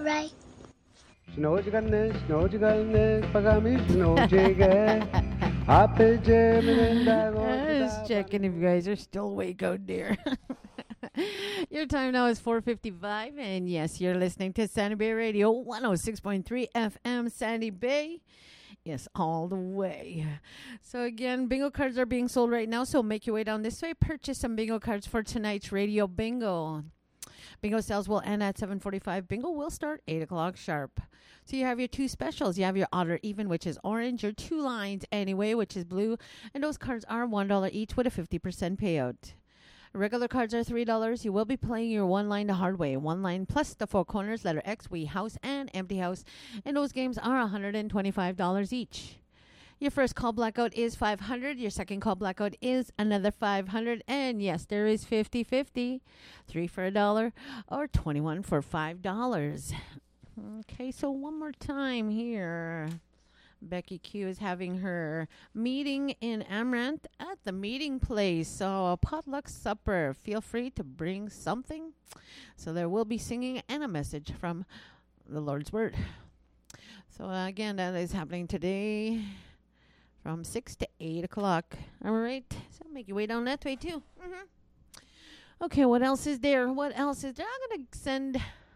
alright. 스노지갔네 스노지갔네 바람이 스노지게 앞에 재미낸다고. Just checking if you guys are still awake out there. Your time now is 4:55, and yes, you're listening to Sandy Bay Radio 106.3 FM Sandy Bay. Yes, all the way. So again, bingo cards are being sold right now, so make your way down this way. Purchase some bingo cards for tonight's radio bingo. Bingo sales will end at 7:45. Bingo will start 8 o'clock sharp. So you have your two specials. You have your odd or even, which is orange, your two lines anyway, which is blue, and those cards are $1 each with a 50% payout. Regular cards are $3. You will be playing your one line the hard way. One line plus the four corners, letter X, we, house, and empty house. And those games are $125 each. Your first call blackout is $500. Your second call blackout is another $500. And yes, there is 50-50. 3 for $1 or 21 for $5. Okay, so one more time here. Becky Q is having her meeting in Amaranth at the meeting place. So a potluck supper. Feel free to bring something. So there will be singing and a message from the Lord's Word. So again, that is happening today from 6 to 8 o'clock. All right. So make your way down that way too. Okay, what else is there? What else is there? I'm going to send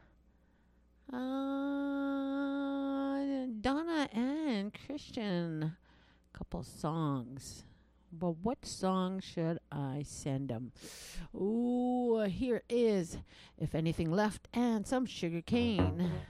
Donna and Christian couple songs. But what song should I send them? Ooh, here is If Anything Left and some sugar cane.